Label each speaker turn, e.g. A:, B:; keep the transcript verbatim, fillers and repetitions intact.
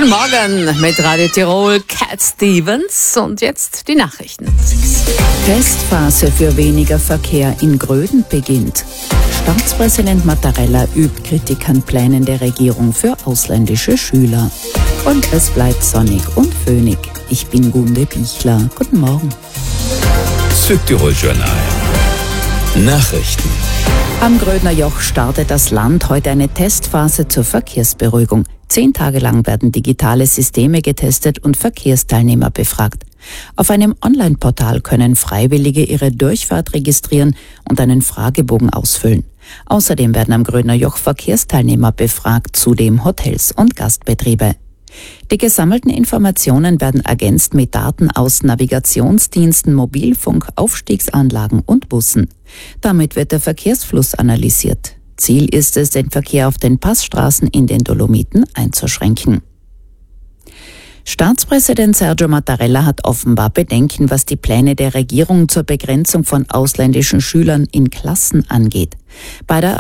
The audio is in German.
A: Guten Morgen mit Radio Tirol, Cat Stevens und jetzt die Nachrichten.
B: Testphase für weniger Verkehr in Gröden beginnt. Staatspräsident Mattarella übt Kritik an Plänen der Regierung für ausländische Schüler. Und es bleibt sonnig und föhnig. Ich bin Gunde Bichler. Guten Morgen.
C: Südtirol Journal. Nachrichten.
B: Am Grödner Joch startet das Land heute eine Testphase zur Verkehrsberuhigung. Zehn Tage lang werden digitale Systeme getestet und Verkehrsteilnehmer befragt. Auf einem Online-Portal können Freiwillige ihre Durchfahrt registrieren und einen Fragebogen ausfüllen. Außerdem werden am Grödner Joch Verkehrsteilnehmer befragt, zudem Hotels und Gastbetriebe. Die gesammelten Informationen werden ergänzt mit Daten aus Navigationsdiensten, Mobilfunk, Aufstiegsanlagen und Bussen. Damit wird der Verkehrsfluss analysiert. Ziel ist es, den Verkehr auf den Passstraßen in den Dolomiten einzuschränken. Staatspräsident Sergio Mattarella hat offenbar Bedenken, was die Pläne der Regierung zur Begrenzung von ausländischen Schülern in Klassen angeht. Bei der